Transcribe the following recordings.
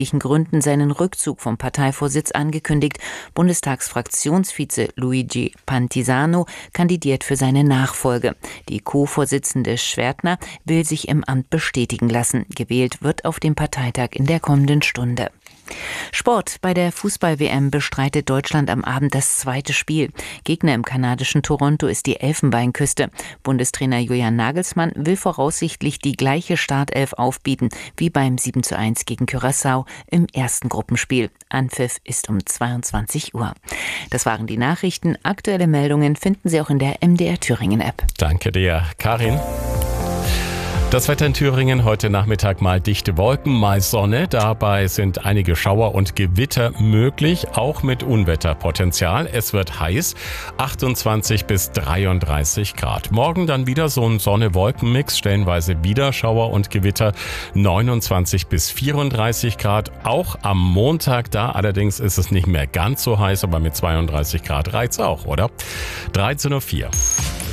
Gründen seinen Rückzug vom Parteivorsitz angekündigt. Bundestagsfraktionsvize Luigi Pantisano kandidiert für seine Nachfolge. Die Co-Vorsitzende Schwertner will sich im Amt bestätigen lassen. Gewählt wird auf dem Parteitag in der kommenden Stunde. Sport. Bei der Fußball-WM bestreitet Deutschland am Abend das zweite Spiel. Gegner im kanadischen Toronto ist die Elfenbeinküste. Bundestrainer Julian Nagelsmann will voraussichtlich die gleiche Startelf aufbieten wie beim 7:1 gegen Curaçao im ersten Gruppenspiel. Anpfiff ist um 22 Uhr. Das waren die Nachrichten. Aktuelle Meldungen finden Sie auch in der MDR Thüringen App. Danke dir, Karin. Das Wetter in Thüringen heute Nachmittag mal dichte Wolken, mal Sonne. Dabei sind einige Schauer und Gewitter möglich, auch mit Unwetterpotenzial. Es wird heiß, 28 bis 33 Grad. Morgen dann wieder so ein Sonne-Wolken-Mix, stellenweise wieder Schauer und Gewitter, 29 bis 34 Grad. Auch am Montag da, allerdings ist es nicht mehr ganz so heiß, aber mit 32 Grad reicht's auch, oder? 13:04 Uhr.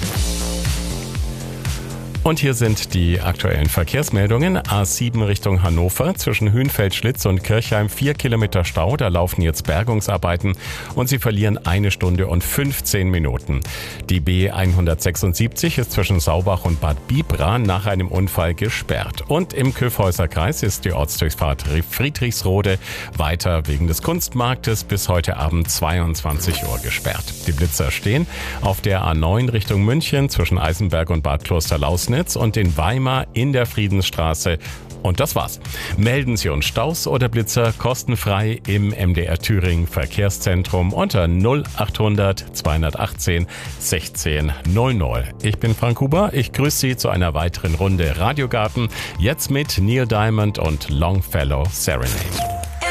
Und hier sind die aktuellen Verkehrsmeldungen. A7 Richtung Hannover zwischen Hünfeld-Schlitz und Kirchheim 4 Kilometer Stau. Da laufen jetzt Bergungsarbeiten und Sie verlieren 1 Stunde und 15 Minuten. Die B176 ist zwischen Saubach und Bad Bibra nach einem Unfall gesperrt. Und im Kyffhäuser-Kreis ist die Ortsdurchfahrt Friedrichsrode weiter wegen des Kunstmarktes bis heute Abend 22 Uhr gesperrt. Die Blitzer stehen auf der A9 Richtung München zwischen Eisenberg und Bad Klosterlausnitz und in Weimar in der Friedensstraße. Und das war's. Melden Sie uns Staus oder Blitzer kostenfrei im MDR Thüringen Verkehrszentrum unter 0800 218 16 00. Ich bin Frank Huber. Ich grüße Sie zu einer weiteren Runde Radiogarten. Jetzt mit Neil Diamond und Longfellow Serenade.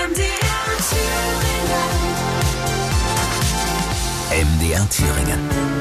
MDR Thüringen.